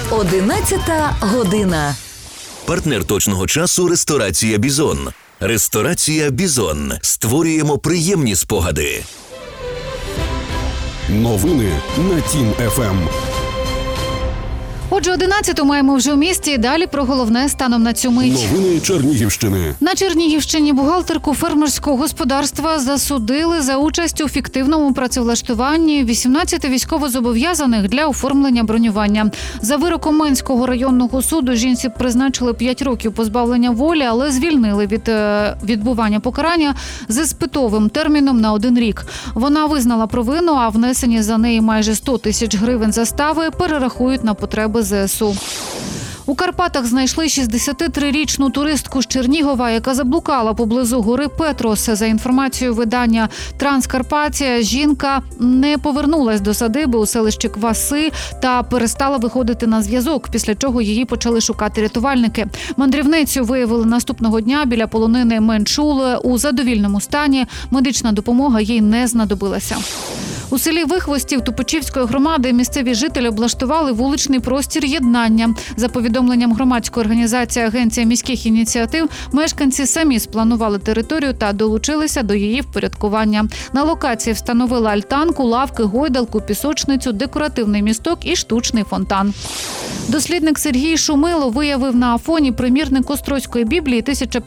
11 година. Партнер точного часу – ресторація «Бізон». Ресторація «Бізон». Створюємо приємні спогади. Новини на Тім ФМ. Отже, 11-ту маємо вже у місті. Далі про головне станом на цю мить. Новини Чернігівщини. На Чернігівщині бухгалтерку фермерського господарства засудили за участь у фіктивному працевлаштуванні 18 військовозобов'язаних для оформлення бронювання. За вироком Менського районного суду жінці призначили 5 років позбавлення волі, але звільнили від відбування покарання з іспитовим терміном на 1 рік. Вона визнала провину, а внесені за неї майже 100 тисяч гривень застави перерахують на потреби ЗСУ. У Карпатах знайшли 63-річну туристку з Чернігова, яка заблукала поблизу гори Петрос. За інформацією видання «Транскарпатія», жінка не повернулась до садиби у селищі Кваси та перестала виходити на зв'язок, після чого її почали шукати рятувальники. Мандрівницю виявили наступного дня біля полонини Менчул у задовільному стані. Медична допомога їй не знадобилася. У селі Вихвостів Тупичівської громади місцеві жителі облаштували вуличний простір єднання. За повідомленням громадської організації «Агенція міських ініціатив», мешканці самі спланували територію та долучилися до її впорядкування. На локації встановили альтанку, лавки, гойдалку, пісочницю, декоративний місток і штучний фонтан. Дослідник Сергій Шумило виявив на Афоні примірник Острозької Біблії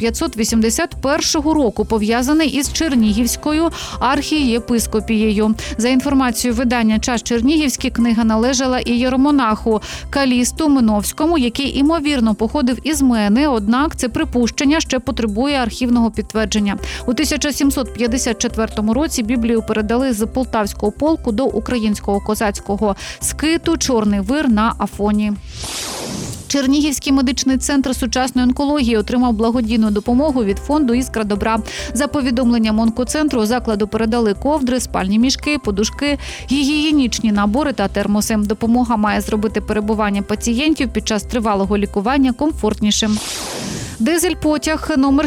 1581 року, пов'язаний із Чернігівською архієпископією. За інформацією видання «Час Чернігівський», книга належала і єромонаху Калісту Миновському, який, імовірно, походив із Мени, однак це припущення ще потребує архівного підтвердження. У 1754 році Біблію передали з Полтавського полку до українського козацького скиту «Чорний вир» на Афоні. Чернігівський медичний центр сучасної онкології отримав благодійну допомогу від фонду «Іскра добра». За повідомленням онкоцентру, закладу передали ковдри, спальні мішки, подушки, гігієнічні набори та термоси. Допомога має зробити перебування пацієнтів під час тривалого лікування комфортнішим. Дизель-потяг номер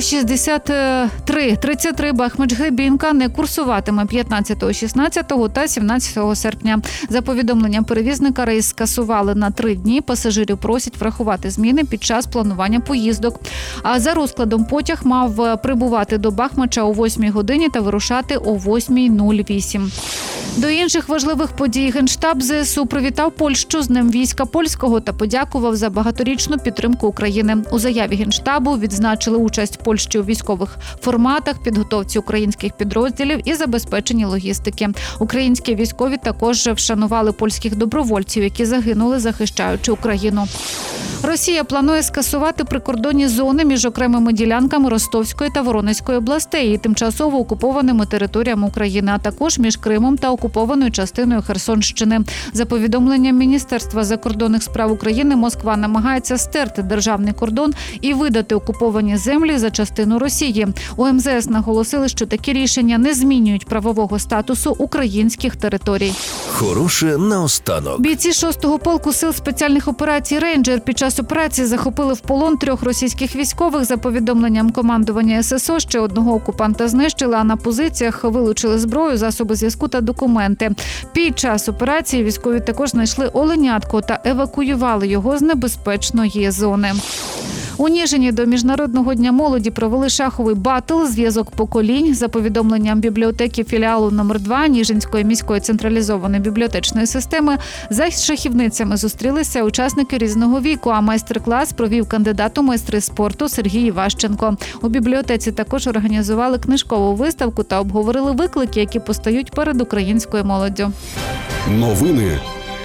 6333 Бахмач-Гребінка не курсуватиме 15, 16 та 17 серпня. За повідомленням перевізника, рейс скасували на 3 дні. Пасажирів просять врахувати зміни під час планування поїздок. А за розкладом потяг мав прибувати до Бахмача о 8 годині та вирушати о 8:08. До інших важливих подій Генштаб ЗСУ привітав Польщу з Днем війська польського та подякував за багаторічну підтримку України. У заяві Генштабу відзначили участь Польщі у військових форматах, підготовці українських підрозділів і забезпеченні логістики. Українські військові також вшанували польських добровольців, які загинули, захищаючи Україну. Росія планує скасувати прикордонні зони між окремими ділянками Ростовської та Воронезької областей і тимчасово окупованими територіями України, а також між Кримом та окупованою частиною Херсонщини. За повідомленням Міністерства закордонних справ України, Москва намагається стерти державний кордон і видати окуповані землі за частину Росії. У МЗС наголосили, що такі рішення не змінюють правового статусу українських територій. Хороше наостанок. Бійці 6-го полку сил спеціальних операцій «Рейнджер» під час операції захопили в полон 3 російських військових. За повідомленням командування ССО, ще одного окупанта знищили, а на позиціях вилучили зброю, засоби зв'язку та документи. Під час операції військові також знайшли оленятко та евакуювали його з небезпечної зони. У Ніжині до Міжнародного дня молоді провели шаховий батл «Зв'язок поколінь». За повідомленням бібліотеки філіалу номер 2 Ніжинської міської централізованої бібліотечної системи, за шахівницями зустрілися учасники різного віку, а майстер-клас провів кандидат у майстри спорту Сергій Іващенко. У бібліотеці також організували книжкову виставку та обговорили виклики, які постають перед українською молоддю. Новини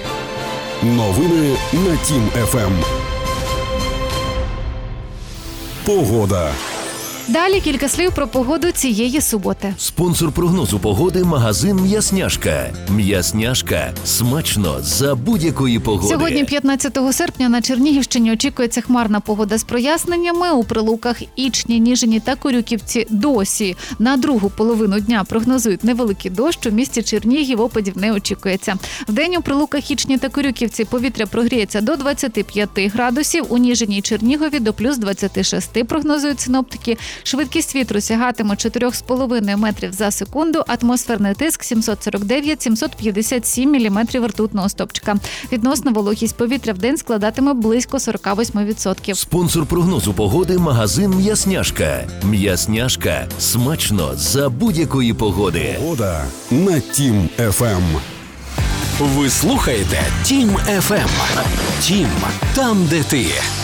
на Тім ФМ. Погода. Далі кілька слів про погоду цієї суботи. Спонсор прогнозу погоди – магазин «М'ясняшка». «М'ясняшка» – смачно за будь-якої погоди. Сьогодні, 15 серпня, на Чернігівщині очікується хмарна погода з проясненнями. У Прилуках, Ічні, Ніжині та Корюківці досі на другу половину дня прогнозують невеликий дощ. У місті Чернігів опадів не очікується. Вдень у Прилуках, Ічні та Корюківці повітря прогріється до 25 градусів. У Ніжині і Чернігові до плюс 26 прогнозують синоптики. Швидкість вітру сягатиме 4,5 метрів за секунду, атмосферний тиск 749-757 міліметрів ртутного стовпчика. Відносна вологість повітря в день складатиме близько 48%. Спонсор прогнозу погоди – магазин «М'ясняшка». «М'ясняшка» – смачно за будь-якої погоди. Погода на Тім ФМ. Ви слухаєте Тім ФМ. Тім – там, де ти.